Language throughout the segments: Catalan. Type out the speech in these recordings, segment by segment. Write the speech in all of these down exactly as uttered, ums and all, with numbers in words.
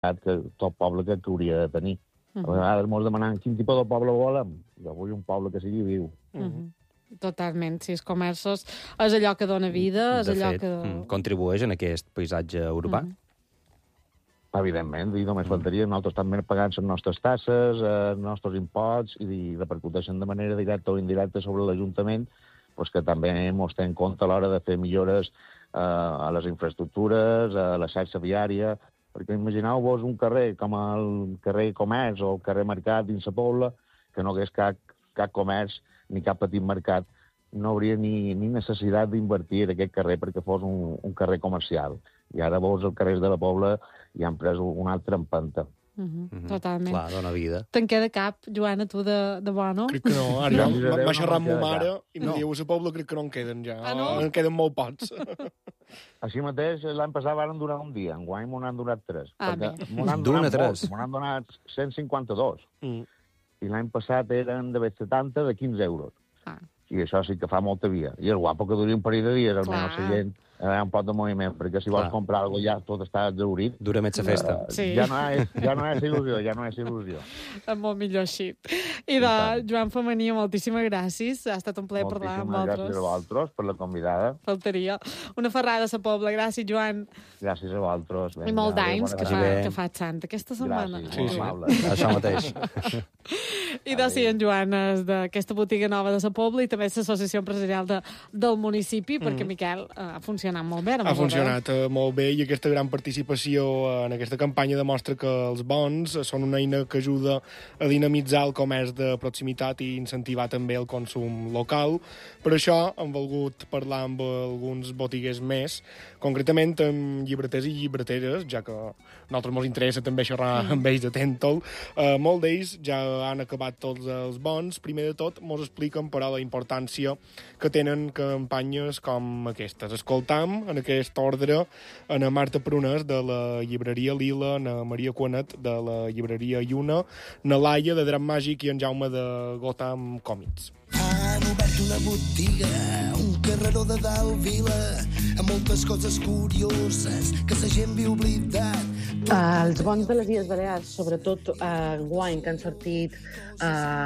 que tot poble que, que hauria de tenir. Uh -huh. A vegades ens demanen quin tipus de poble volem. Jo vull un poble que sigui viu. Uh -huh. Totalment, sí, els comerços és allò que dona vida, és de allò fet, que... contribueix en aquest paisatge urbà. Mm. Evidentment, i només faltaria, nosaltres també pagant les nostres tasses, els nostres imposts, i repercuteixen de manera directa o indirecta sobre l'Ajuntament, pues que també ens té en compte a l'hora de fer millores eh, a les infraestructures, a la xarxa viària, perquè imagineu-vos un carrer com el carrer Comerç o el carrer Mercat dins la Pobla, que no hagués cap, cap comerç ni cap petit mercat, no hauria ni, ni necessitat d'invertir en aquest carrer perquè fos un, un carrer comercial. I ara veus els carrers de la Pobla i han pres una altra empenta. Uh -huh. Mm -hmm. Totalment. Clar, dona vida. Te'n queda cap, Joana, tu de, de bo, no? Crec que no. Ara no. m'ha xerrat amb ma mare cap. i em no. diu, a la Pobla crec que no en queden ja. Ah, no? En queden molt pocs. Així mateix, l'any passat van durar un dia, enguany m'ho n'han donat tres. Ah, bé. M'ho n'han donat molts, m'ho n'han donat cent cinquanta-dos. Mm. I l'any passat eren de setanta, de quinze euros. Ah. I això sí que fa molta via. I és guapo que duri un parell de dies, almenys la gent hi ha un pot de moviment, perquè si vols Clar. comprar alguna cosa ja tot està exhaurit. Dura més la festa. Uh, Sí. Ja no és, ja no és il·lusió, ja no és il·lusió. És molt millor així. I de Joan Femení, moltíssimes gràcies. Ha estat un plaer parlar amb vosaltres. Gràcies a vosaltres per la convidada. Faltaria. Una ferrada a la Pobla. Gràcies, Joan. Gràcies a vosaltres. I molt d'anys que, fa, que fa sant aquesta setmana. Gràcies, sí, sí. Això mateix. I de sí, en Joan és d'aquesta botiga nova de la Pobla i també l'associació empresarial de, del municipi, perquè, mm. Miquel, ha funcionat molt bé. Ha funcionat eh, molt bé i aquesta gran participació en aquesta campanya demostra que els bons són una eina que ajuda a dinamitzar el comerç de proximitat i incentivar també el consum local. Per això hem volgut parlar amb alguns botiguers més, concretament amb llibreters i llibreteres, ja que a nosaltres ens interessa també xerrar mm. amb ells de Tentol. Uh, molt d'ells ja han acabat tots els bons. Primer de tot, ens expliquen, però, la importància que tenen campanyes com aquestes. Escoltam, en aquest ordre, en Marta Prunés, de la llibreria Lila, en Maria Cuanet, de la llibreria Lluna, na Laia, de Drap Màgic, i en Jaume, de Gotham Còmics. Han obert una botiga, un carreró de dalt vila, amb moltes coses curioses que la gent viu oblidat. Uh, els bons de les Illes Balears, sobretot uh, enguany, que han sortit uh,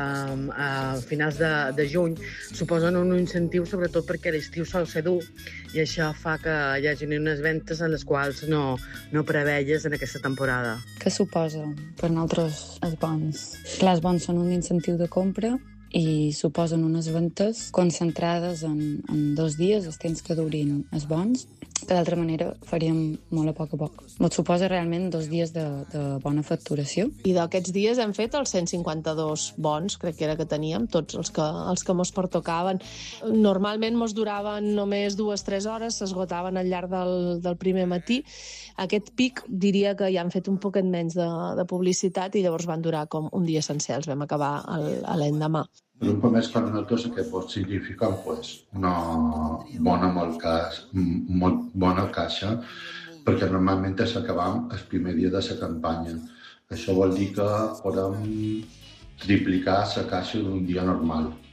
a finals de, de juny, suposen un incentiu sobretot perquè l'estiu sol ser dur i això fa que hi hagi unes ventes en les quals no, no preveies en aquesta temporada. Què suposa per nosaltres els bons? Clar, els bons són un incentiu de compra i suposen unes ventes concentrades en, en dos dies, els temps que durin els bons, que d'altra manera faríem molt a poc a poc. Ens suposa realment dos dies de, de bona facturació. I d'aquests dies hem fet els cent cinquanta-dos bons, crec que era que teníem, tots els que, els que mos pertocaven. Normalment mos duraven només dues o tres hores, s'esgotaven al llarg del, del primer matí. Aquest pic diria que ja han fet un poquet menys de, de publicitat i llavors van durar com un dia sencer, els vam acabar l'endemà. Per un comerç com nosaltres, que pot significar pues, una bona, molt cas, molt bona caixa, perquè normalment s'acabam el primer dia de la campanya. Això vol dir que podem triplicar la caixa d'un dia normal.